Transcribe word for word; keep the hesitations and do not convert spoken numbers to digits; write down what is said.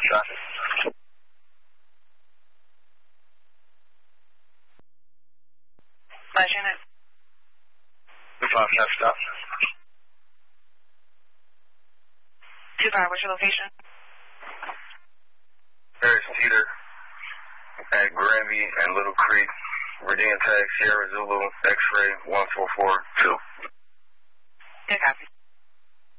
five traffic. Last unit. two five traffic stop. two five, what's your location? Harris Teeter at Granby and Little Creek. Virginia Tech, Sierra Zulu, X-Ray one four four two. Good copy.